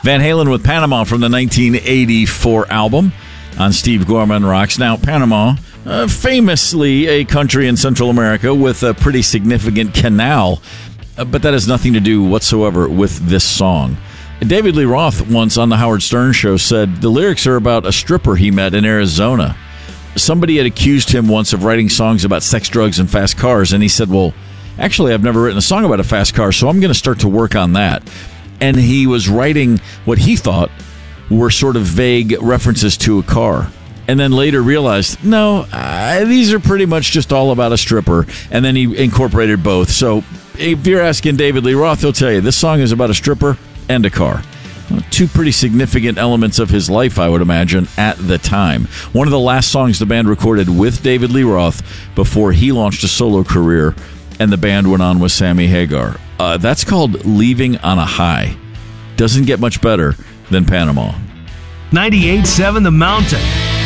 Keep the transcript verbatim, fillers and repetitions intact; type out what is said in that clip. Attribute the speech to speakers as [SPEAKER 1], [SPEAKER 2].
[SPEAKER 1] Van Halen with Panama from the nineteen eighty-four album on Steve Gorman Rocks. Now, Panama, uh, famously a country in Central America with a pretty significant canal, uh, but that has nothing to do whatsoever with this song. David Lee Roth once on the Howard Stern Show said the lyrics are about a stripper he met in Arizona. Somebody had accused him once of writing songs about sex, drugs, and fast cars, and he said, well, actually, I've never written a song about a fast car, so I'm going to start to work on that. And he was writing what he thought were sort of vague references to a car. And then later realized, no, uh, these are pretty much just all about a stripper. And then he incorporated both. So if you're asking David Lee Roth, he'll tell you this song is about a stripper and a car. Two pretty significant elements of his life, I would imagine, at the time. One of the last songs the band recorded with David Lee Roth before he launched a solo career, and the band went on with Sammy Hagar. Uh, that's called Leaving on a High. Doesn't get much better than Panama.
[SPEAKER 2] ninety-eight point seven The Mountain.